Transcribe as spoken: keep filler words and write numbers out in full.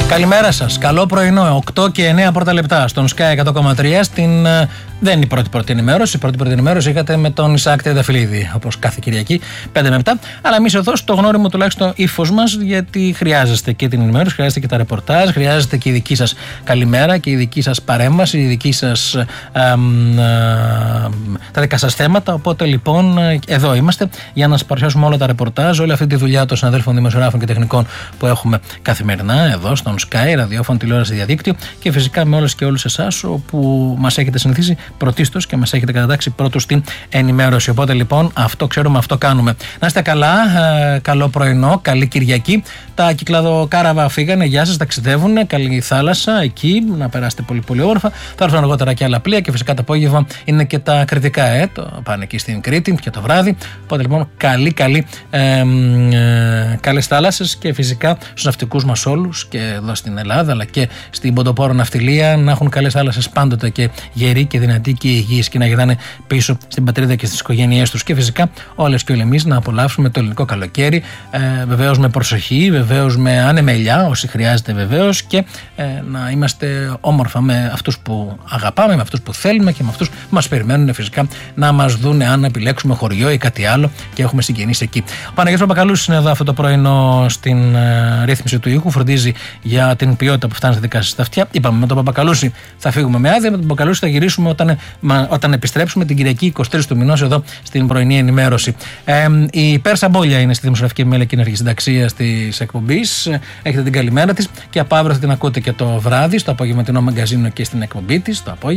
Καλημέρα σας. Καλό πρωινό. οκτώ και εννέα πρώτα λεπτά στον Sky εκατό κόμμα τρία. Στην... Δεν είναι η πρώτη πρώτη ενημέρωση. Η πρώτη πρώτη ενημέρωση είχατε με τον Ισαάκ Τριανταφυλλίδη, όπως κάθε Κυριακή, πέντε με επτά. Αλλά εμείς εδώ, στο γνώριμο τουλάχιστον ύφος μας, γιατί χρειάζεστε και την ενημέρωση, χρειάζεται και τα ρεπορτάζ, χρειάζεται και η δική σας καλημέρα και η δική σας παρέμβαση, η δική σας, α, α, τα δικά σας θέματα. Οπότε λοιπόν, εδώ είμαστε για να σας παρουσιάσουμε όλα τα ρεπορτάζ, όλη αυτή τη δουλειά των συναδέλφων δημοσιογράφων και τεχνικών που έχουμε καθημερινά εδώ στον Sky, ραδιόφωνο, τηλεόραση, διαδίκτυο και φυσικά με όλες και όλους εσάς που μας έχετε συνηθίσει πρωτίστως και μας έχετε κατατάξει πρώτος στην ενημέρωση. Οπότε λοιπόν αυτό ξέρουμε, αυτό κάνουμε. Να είστε καλά, ε, καλό πρωινό, καλή Κυριακή. Τα κυκλαδοκάραβα φύγανε, γεια σας, ταξιδεύουν, καλή θάλασσα εκεί, να περάσετε πολύ πολύ όμορφα. Θα έρθουν αργότερα και άλλα πλοία και φυσικά το απόγευμα είναι και τα κρητικά, ε, το πάνε εκεί στην Κρήτη και το βράδυ. Οπότε λοιπόν καλή καλή ε, ε, καλές θάλασσες και φυσικά στους ναυτικούς μας όλους και εδώ στην Ελλάδα αλλά και στην ποντοπόρο ναυτιλία να έχουν καλές θάλασσες πάντοτε και γεροί και δυνατοί και υγιείς και να γυρνάνε πίσω στην πατρίδα και στις οικογένειές τους. Και φυσικά όλες και όλοι εμείς να απολαύσουμε το ελληνικό καλοκαίρι, ε, βεβαίως με προσοχή, βεβαίως με ανεμελιά όσοι χρειάζεται βεβαίως και ε, να είμαστε όμορφα με αυτούς που αγαπάμε, με αυτούς που θέλουμε και με αυτούς που μας περιμένουν φυσικά να μας δούνε αν επιλέξουμε χωριό ή κάτι άλλο και έχουμε συγγενείς εκεί. Ο Παναγιώτης Παπακαλούσης είναι εδώ αυτό το πρωινό στην ε, ρύθμιση του ήχου, φροντίζει για την ποιότητα που φτάνει στα δικά σας τα αυτιά. Είπαμε με τον Παπακαλούση θα φύγουμε με άδεια, με τον Παπακαλούση θα γυρίσουμε όταν, μα, όταν επιστρέψουμε την Κυριακή εικοστή τρίτη του μηνός εδώ στην πρωινή ενημέρωση. Ε, η Πέρσα Μπόλια είναι στη δημοσιογραφική επιμέλεια και ενεργή συνταξία της εκπομπής. Έχετε την καλημέρα της και από αύριο θα την ακούτε και το βράδυ στο απογευματινό μαγκαζίνο και στην εκπομπή της το απόγευμα.